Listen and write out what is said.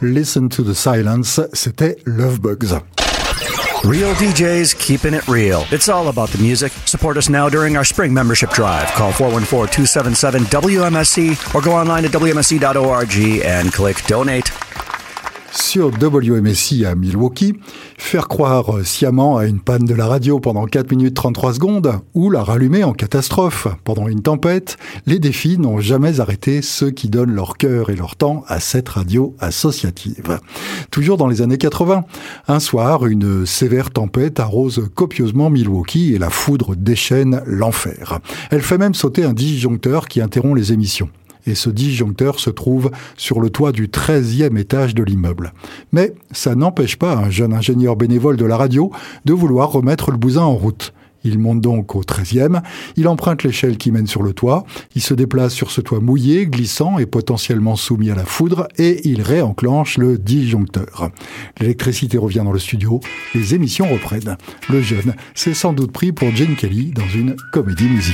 Listen to the Silence, c'était Lovebugs. Real DJs keeping it real. It's all about the music. Support us now during our spring membership drive. Call 414-277-WMSC or go online to WMSC.org and click Donate. Sur WMSI à Milwaukee, faire croire sciemment à une panne de la radio pendant 4 minutes 33 secondes ou la rallumer en catastrophe pendant une tempête, les défis n'ont jamais arrêté ceux qui donnent leur cœur et leur temps à cette radio associative. Toujours dans les années 80, un soir, une sévère tempête arrose copieusement Milwaukee et la foudre déchaîne l'enfer. Elle fait même sauter un disjoncteur qui interrompt les émissions. Et ce disjoncteur se trouve sur le toit du 13e étage de l'immeuble. Mais ça n'empêche pas un jeune ingénieur bénévole de la radio de vouloir remettre le bousin en route. Il monte donc au 13e, il emprunte l'échelle qui mène sur le toit, il se déplace sur ce toit mouillé, glissant et potentiellement soumis à la foudre, et il réenclenche le disjoncteur. L'électricité revient dans le studio, les émissions reprennent. Le jeune s'est sans doute pris pour Gene Kelly dans une comédie musicale.